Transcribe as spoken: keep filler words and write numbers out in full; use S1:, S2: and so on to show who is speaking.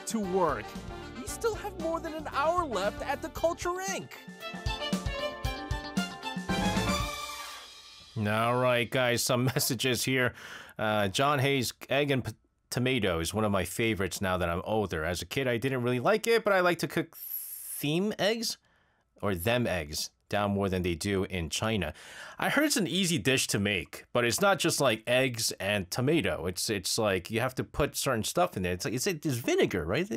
S1: back to work. We still have more than an hour left at the Culture Incorporated. All right, guys, some messages here. Uh, John Hayes, egg and p- tomato is one of my favorites now that I'm older. As a kid, I didn't really like it, but I like to cook theme eggs or them eggs down more than they do in China. I heard it's an easy dish to make, but it's not just like eggs and tomato. It's it's like you have to put certain stuff in there. It's like it's, it's vinegar, right?